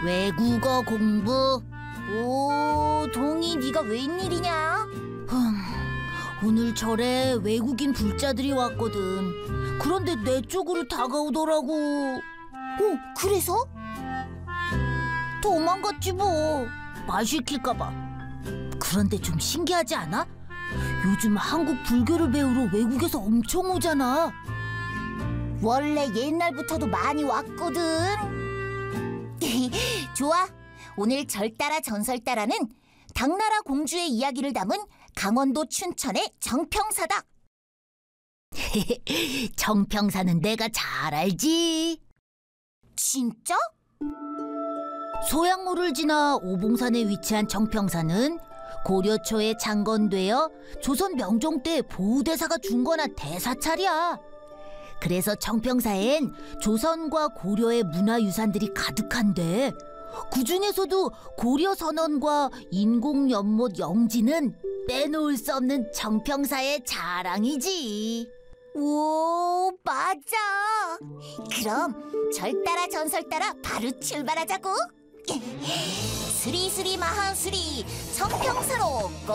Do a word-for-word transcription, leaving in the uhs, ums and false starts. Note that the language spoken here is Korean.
외국어 공부. 오, 동희, 네가 웬일이냐? 흠, 오늘 절에 외국인 불자들이 왔거든. 그런데 내 쪽으로 다가오더라고. 오, 그래서? 도망갔지 뭐. 말 시킬까 봐. 그런데 좀 신기하지 않아? 요즘 한국 불교를 배우러 외국에서 엄청 오잖아. 원래 옛날부터도 많이 왔거든. 좋아. 오늘 절따라 전설따라는 당나라 공주의 이야기를 담은 강원도 춘천의 정평사다. 정평사는 내가 잘 알지. 진짜? 소양로를 지나 오봉산에 위치한 정평사는 고려 초에 창건되어 조선 명종 때 보우대사가 중건한 대사찰이야. 그래서 정평사엔 조선과 고려의 문화유산들이 가득한데 그중에서도 고려 선원과 인공 연못 영지는 빼놓을 수 없는 정평사의 자랑이지. 오, 맞아. 그럼 절따라 전설따라 바로 출발하자고. 스리스리 마한스리 정평사로